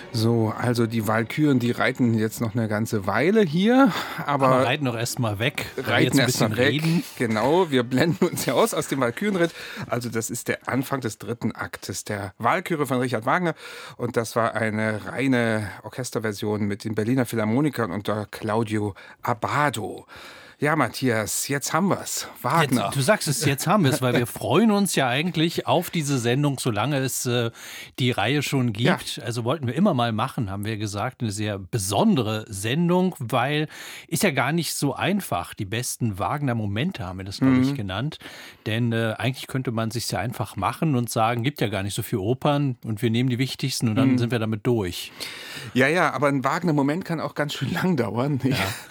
So, also die Walküren, die reiten jetzt noch eine ganze Weile hier, Aber aber reiten doch erst mal weg, weil wir reiten jetzt ein bisschen erstmal weg. reden. Genau, wir blenden uns ja aus dem Walkürenritt. Also das ist der Anfang des dritten Aktes der Walküre von Richard Wagner. Und das war eine reine Orchesterversion mit den Berliner Philharmonikern unter Claudio Abbado. Ja, Matthias, jetzt haben wir's. Wagner. Du sagst es, jetzt haben wir es, weil wir freuen uns ja eigentlich auf diese Sendung, solange es die Reihe schon Ja. gibt. Also wollten wir immer mal machen, haben wir gesagt. Eine sehr besondere Sendung, weil ist ja gar nicht so einfach. Die besten Wagner-Momente haben wir das, glaube ich, genannt. Denn eigentlich könnte man sich ja einfach machen und sagen, gibt ja gar nicht so viele Opern und wir nehmen die wichtigsten und dann sind wir damit durch. Ja, aber ein Wagner-Moment kann auch ganz schön lang dauern.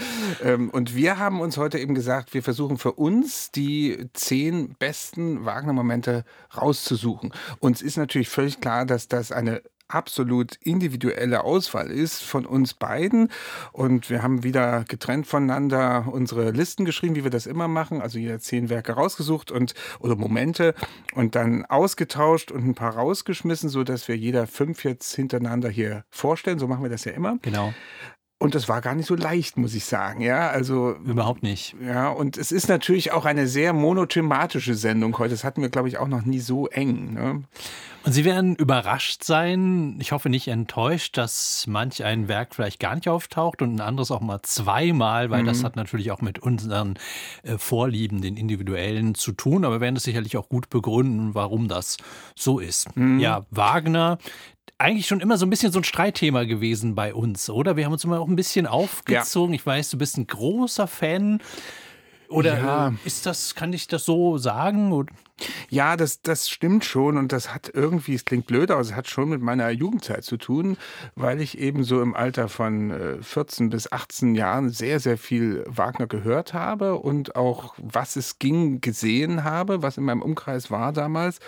Und wir haben uns heute eben gesagt, wir versuchen für uns die 10 besten Wagner-Momente rauszusuchen. Uns ist natürlich völlig klar, dass das eine absolut individuelle Auswahl ist von uns beiden. Und wir haben wieder getrennt voneinander unsere Listen geschrieben, wie wir das immer machen. Also jeder 10 Werke rausgesucht oder Momente und dann ausgetauscht und ein paar rausgeschmissen, sodass wir jeder 5 jetzt hintereinander hier vorstellen. So machen wir das ja immer. Genau, Und das war gar nicht so leicht, muss ich sagen. Ja, also, überhaupt nicht. ja, und es ist natürlich auch eine sehr monothematische Sendung heute. Das hatten wir, glaube ich, auch noch nie so eng. Ne? Und Sie werden überrascht sein, ich hoffe nicht enttäuscht, dass manch ein Werk vielleicht gar nicht auftaucht und ein anderes auch mal zweimal, weil das hat natürlich auch mit unseren Vorlieben, den individuellen, zu tun. Aber wir werden es sicherlich auch gut begründen, warum das so ist. Ja, Wagner. Eigentlich schon immer so ein bisschen so ein Streitthema gewesen bei uns, oder? Wir haben uns immer auch ein bisschen aufgezogen. Ich weiß, du bist ein großer Fan. Oder Ja. kann ich das so sagen? Oder? Ja, das stimmt schon und das hat irgendwie, es klingt blöd, aber es hat schon mit meiner Jugendzeit zu tun, weil ich eben so im Alter von 14 bis 18 Jahren sehr, sehr viel Wagner gehört habe und auch, was es ging, gesehen habe, was in meinem Umkreis war damals.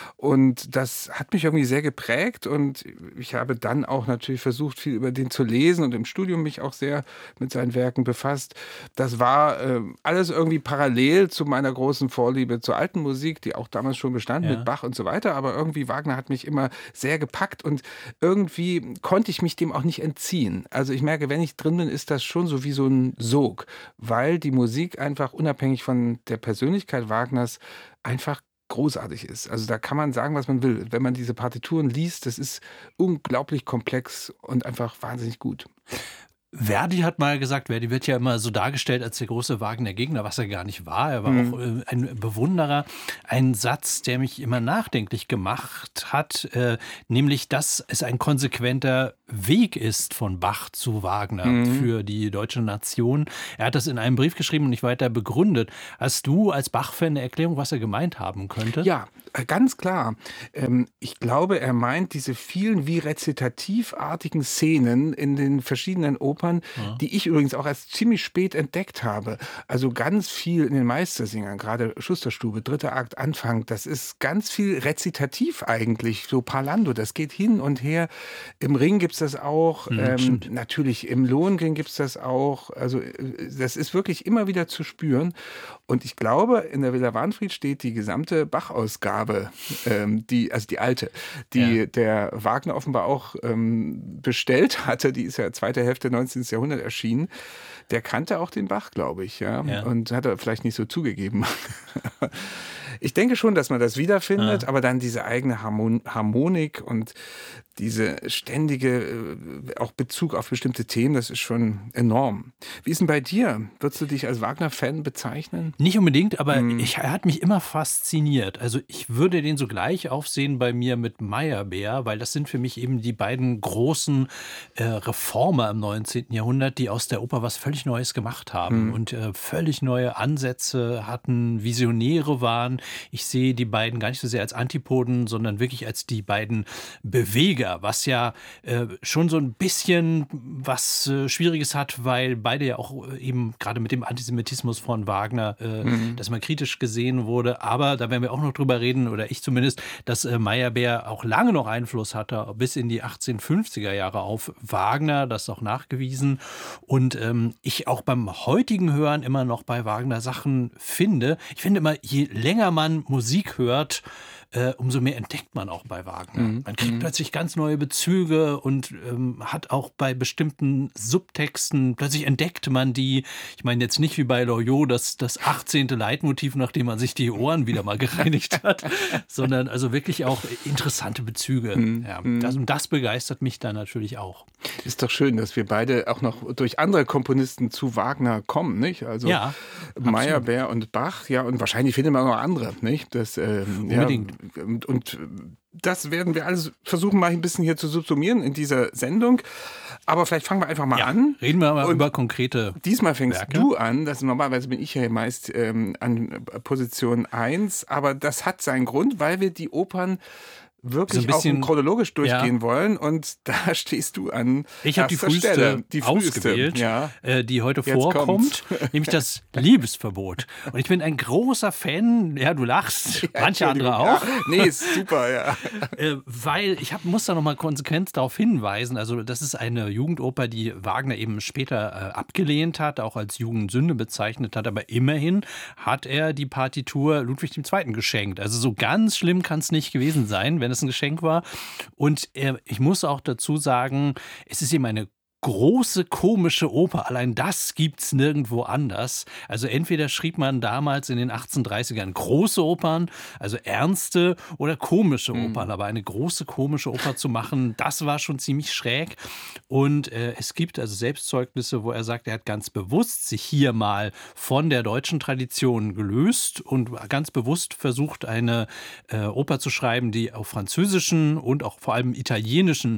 Und das hat mich irgendwie sehr geprägt und ich habe dann auch natürlich versucht, viel über den zu lesen und im Studium mich auch sehr mit seinen Werken befasst. Das war alles irgendwie parallel zu meiner großen Vorliebe zur alten Musik, die auch damals schon bestand Ja. mit Bach und so weiter. Aber irgendwie Wagner hat mich immer sehr gepackt und irgendwie konnte ich mich dem auch nicht entziehen. Also ich merke, wenn ich drin bin, ist das schon so wie so ein Sog, weil die Musik einfach unabhängig von der Persönlichkeit Wagners einfach großartig ist. Also da kann man sagen, was man will. Wenn man diese Partituren liest, das ist unglaublich komplex und einfach wahnsinnig gut. Verdi hat mal gesagt, Verdi wird ja immer so dargestellt als der große Wagner-Gegner, was er gar nicht war. Er war auch ein Bewunderer. Ein Satz, der mich immer nachdenklich gemacht hat, nämlich, dass es ein konsequenter Weg ist von Bach zu Wagner für die deutsche Nation. Er hat das in einem Brief geschrieben und nicht weiter begründet. Hast du als Bach-Fan eine Erklärung, was er gemeint haben könnte? Ja, ganz klar. Ich glaube, er meint diese vielen wie rezitativartigen Szenen in den verschiedenen Opern, die ich übrigens auch erst ziemlich spät entdeckt habe. Also ganz viel in den Meistersingern, gerade Schusterstube, 3. Akt, Anfang, das ist ganz viel rezitativ eigentlich, so Parlando, das geht hin und her. Im Ring gibt es das auch, stimmt. natürlich im Lohengrin gibt es das auch. Also das ist wirklich immer wieder zu spüren. Und ich glaube, in der Villa Wahnfried steht die gesamte Bach-Ausgabe, also die alte, die der Wagner offenbar auch bestellt hatte. Die ist ja zweite Hälfte 19. Jahrhundert erschienen. Der kannte auch den Bach, glaube ich, ja. Und hat er vielleicht nicht so zugegeben. Ich denke schon, dass man das wiederfindet, aber dann diese eigene Harmonik und diese ständige auch Bezug auf bestimmte Themen, das ist schon enorm. Wie ist denn bei dir? Würdest du dich als Wagner-Fan bezeichnen? Nicht unbedingt, aber er hat mich immer fasziniert. Also ich würde den so gleich aufsehen bei mir mit Meyerbeer, weil das sind für mich eben die beiden großen Reformer im 19. Jahrhundert, die aus der Oper was völlig Neues gemacht haben und völlig neue Ansätze hatten, Visionäre waren. Ich sehe die beiden gar nicht so sehr als Antipoden, sondern wirklich als die beiden Beweger, was ja schon so ein bisschen was Schwieriges hat, weil beide ja auch eben gerade mit dem Antisemitismus von Wagner, dass man kritisch gesehen wurde. Aber da werden wir auch noch drüber reden, oder ich zumindest, dass Meyerbeer auch lange noch Einfluss hatte, bis in die 1850er Jahre auf Wagner, das ist auch nachgewiesen. Und ich auch beim heutigen Hören immer noch bei Wagner Sachen finde. Ich finde immer, je länger man Musik hört, umso mehr entdeckt man auch bei Wagner. Man kriegt plötzlich ganz neue Bezüge und hat auch bei bestimmten Subtexten, plötzlich entdeckt man die, ich meine jetzt nicht wie bei Loriot das 18. Leitmotiv, nachdem man sich die Ohren wieder mal gereinigt hat, sondern also wirklich auch interessante Bezüge. Ja, das begeistert mich dann natürlich auch. Ist doch schön, dass wir beide auch noch durch andere Komponisten zu Wagner kommen, nicht? Also Ja, Meyerbeer und Bach, ja, und wahrscheinlich findet man noch andere, nicht? Das, unbedingt. Ja, und das werden wir alles versuchen, mal ein bisschen hier zu subsumieren in dieser Sendung. Aber vielleicht fangen wir einfach mal an. Reden wir mal über konkrete Diesmal fängst Werke. du an. Normalerweise bin ich ja meist an Position 1. Aber das hat seinen Grund, weil wir die Opern wirklich so ein bisschen, auch chronologisch durchgehen wollen. Und da stehst du an Ich habe die erster früheste Stelle. ausgewählt, Ja. Die heute Jetzt vorkommt, nämlich das Liebesverbot. Und ich bin ein großer Fan, ja, du lachst, manche andere auch. Ja. Nee, ist super, ja. Weil muss da nochmal konsequent darauf hinweisen, also das ist eine Jugendoper, die Wagner eben später abgelehnt hat, auch als Jugendsünde bezeichnet hat, aber immerhin hat er die Partitur Ludwig II. Geschenkt. Also so ganz schlimm kann es nicht gewesen sein, wenn es ein Geschenk war. Und ich muss auch dazu sagen, es ist eben eine große komische Oper. Allein das gibt's nirgendwo anders. Also entweder schrieb man damals in den 1830ern große Opern, also ernste oder komische Opern. Aber eine große komische Oper zu machen, das war schon ziemlich schräg. Und es gibt also Selbstzeugnisse, wo er sagt, er hat ganz bewusst sich hier mal von der deutschen Tradition gelöst und ganz bewusst versucht, eine Oper zu schreiben, die auf französischen und auch vor allem italienischen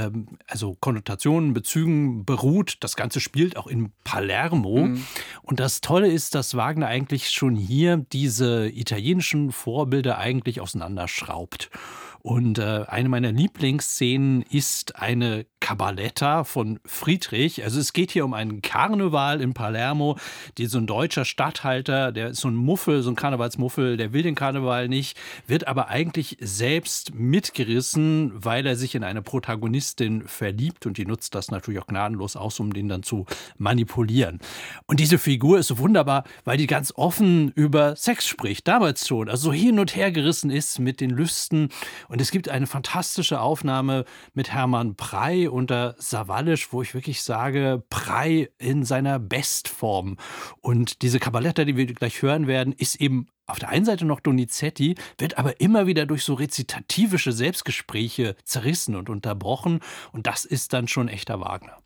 also Konnotationen, Bezügen beruht. Das Ganze spielt auch in Palermo. Und das Tolle ist, dass Wagner eigentlich schon hier diese italienischen Vorbilder eigentlich auseinanderschraubt. Und eine meiner Lieblingsszenen ist eine Cabaletta von Friedrich. Also es geht hier um einen Karneval in Palermo, so ein deutscher Statthalter, der ist so ein Muffel, so ein Karnevalsmuffel, der will den Karneval nicht, wird aber eigentlich selbst mitgerissen, weil er sich in eine Protagonistin verliebt und die nutzt das natürlich auch gnadenlos aus, um den dann zu manipulieren. Und diese Figur ist so wunderbar, weil die ganz offen über Sex spricht, damals schon, also so hin und her gerissen ist mit den Lüsten. Und es gibt eine fantastische Aufnahme mit Hermann Prey unter Sawallisch, wo ich wirklich sage, Prey in seiner Bestform. Und diese Cabaletta, die wir gleich hören werden, ist eben auf der einen Seite noch Donizetti, wird aber immer wieder durch so rezitativische Selbstgespräche zerrissen und unterbrochen. Und das ist dann schon echter Wagner.